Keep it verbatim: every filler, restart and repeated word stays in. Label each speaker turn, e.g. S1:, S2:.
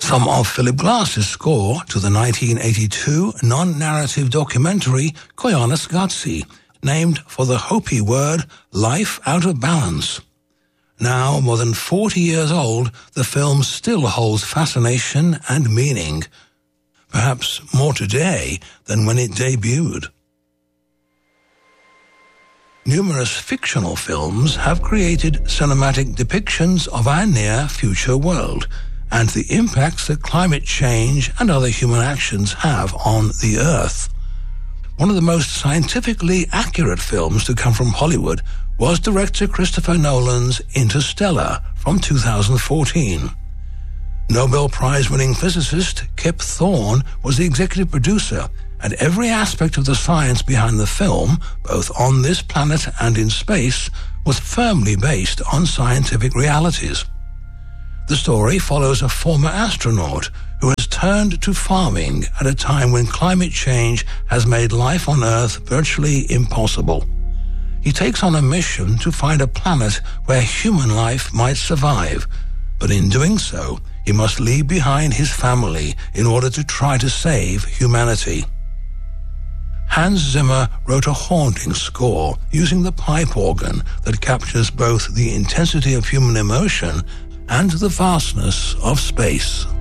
S1: some of Philip Glass's score to the nineteen eighty-two non-narrative documentary Koyaanisqatsi, named for the Hopi word life out of balance. Now more than forty years old, the film still holds fascination and meaning, perhaps more today than when it debuted. Numerous fictional films have created cinematic depictions of our near-future world and the impacts that climate change and other human actions have on the Earth. One of the most scientifically accurate films to come from Hollywood was director Christopher Nolan's Interstellar from two thousand fourteen. Nobel Prize-winning physicist Kip Thorne was the executive producer, and every aspect of the science behind the film, both on this planet and in space, was firmly based on scientific realities. The story follows a former astronaut who has turned to farming at a time when climate change has made life on Earth virtually impossible. He takes on a mission to find a planet where human life might survive, but in doing so, he must leave behind his family in order to try to save humanity. Hans Zimmer wrote a haunting score using the pipe organ that captures both the intensity of human emotion and the vastness of space.